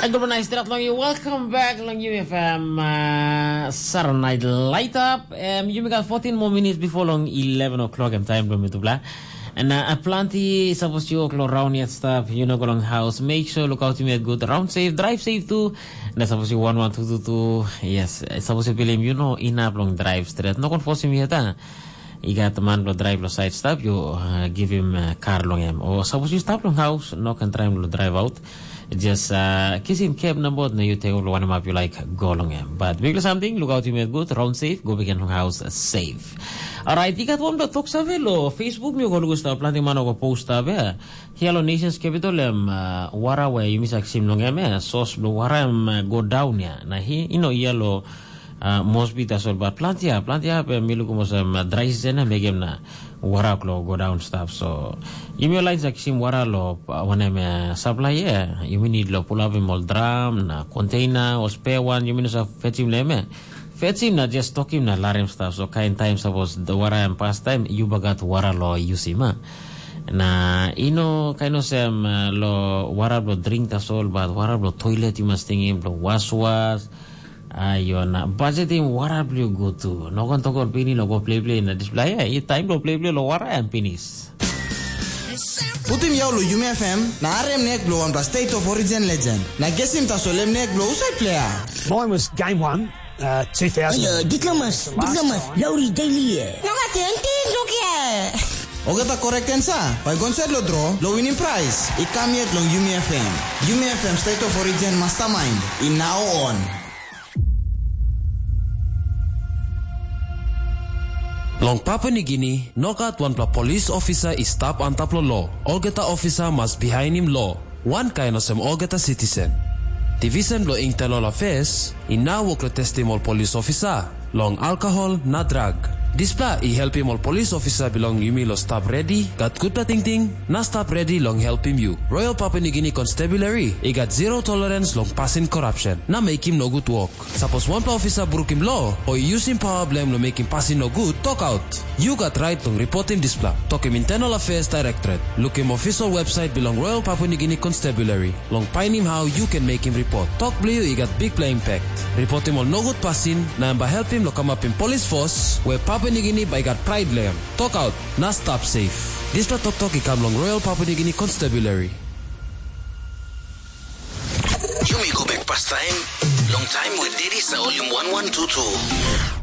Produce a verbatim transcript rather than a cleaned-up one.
Good morning, Strat Long. Welcome back, Long U F M. Uh, Saturday Night Light Up. Um, you got fourteen more minutes before long eleven o'clock. I'm time to to blah. And uh, plenty supposed to go around yet stuff. You know, go along house. Make sure look out to me at good. Round safe, drive safe too. And that's supposed to one one two two two. Yes, it's supposed to be you know enough long drive straight. No confusing me yet. You got the man to drive lo side stop. You uh, give him uh, car long him. Or suppose you stop long house. No can try to drive out. Just uh, kiss him cab number na you take all one up you like go along him. But because something look out you made good round safe go begin house safe. Alright, you got one to talk sa velo Facebook mi ko gusto planting man ko post abe. Hello Nations Capital em uh, wara we you misak sim long em sos blue wara em uh, go down ya. Na hi ino yellow uh, mosby tasol but plantia plantia pe milu ko mo sa dry season na megem na wara klo go down stuff so you may like sim wara lo one me supply yeah you need lo pull up mol drum na container or spare one you mean so fetchim leme fetchim na just talking na larem stuff so kind time suppose the wara and past time you bagat wara lo usima na ino kind of sem uh, lo wara lo drink tasol but wara lo toilet you must think lo wash wash ayo na budgeting wara blue go to no kon tokon pini lo go play play na display eh time lo play play lo wara and finish putim yaw lo Yume F M na arem nek blow on the state of origin legend na gesim ta solem nek blow usai player mine was game one uh two thousand ayo diplomas diplomas Lauri Daily no ka tenti lokia ogata correct sa by concert lo draw lo winning prize ikam yet long Yume F M Yume F M state of origin mastermind in now on Long Papua New Guinea, nokat one pla police officer is stop on top law. All geta officer must behind him law. One kind of some all geta citizen. Division lo internal affairs, in now work the testimony police officer. Long alcohol, na drug. Displa I help him all police officer belong you me lo stop ready. Got good ting ting, na stop ready long help him you. Royal Papua New Guinea Constabulary, I got zero tolerance long passing corruption. Na make him no good work. Suppose one officer broke him law, or use him power blame lo make him passing no good, talk out. You got right long report him displa. Talk him internal affairs directorate. Look him official website belong Royal Papua New Guinea Constabulary. Long pine him how you can make him report. Talk blue I got big play impact. Report him all no good passing, na ba help him lo come up in police force, where Papua New Guinea by got pride lem. Talk out, na stop safe. This la talk talk I come long Royal Papua New Guinea Constabulary. You may go back past time. Long time with Diddy sa volume one one two two.